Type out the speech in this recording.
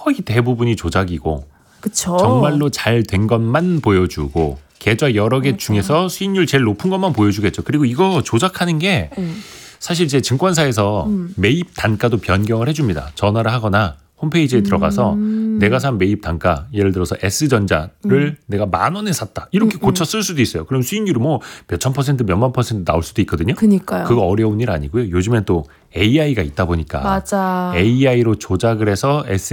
거의 대부분이 조작이고 그쵸. 정말로 잘 된 것만 보여주고 계좌 여러 개 중에서 수익률 제일 높은 것만 보여주겠죠. 그리고 이거 조작하는 게 사실 이제 증권사에서 매입 단가도 변경을 해줍니다. 전화를 하거나 홈페이지에 들어가서 내가 산 매입 단가 예를 들어서 S전자를 내가 10,000원에 샀다. 이렇게 고쳐 쓸 수도 있어요. 그럼 수익률이 뭐 몇천 퍼센트 몇만 퍼센트 나올 수도 있거든요. 그니까요. 그거 어려운 일 아니고요. 요즘엔 또 AI가 있다 보니까 맞아. AI로 조작을 해서